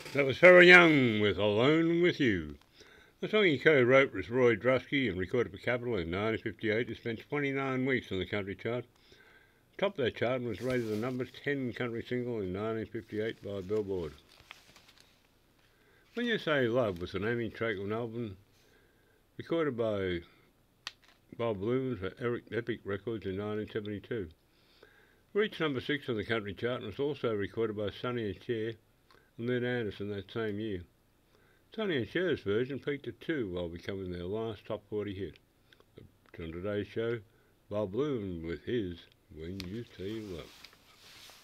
That was Pharrell Young with Alone With You. The song he co-wrote was Roy Drusky and recorded for Capitol in 1958. It spent 29 weeks on the country chart. Top of that chart and was rated the number 10 country single in 1958 by Billboard. When You Say Love was the naming track of an album recorded by Bob Bloom for Epic Records in 1972. Reached number 6 on the country chart and was also recorded by Sonny and Cher and Lynn Anderson that same year. Sonny and Cher's version peaked at 2 while becoming their last top 40 hit. On today's show, Bob Bloom with his When You Say Love.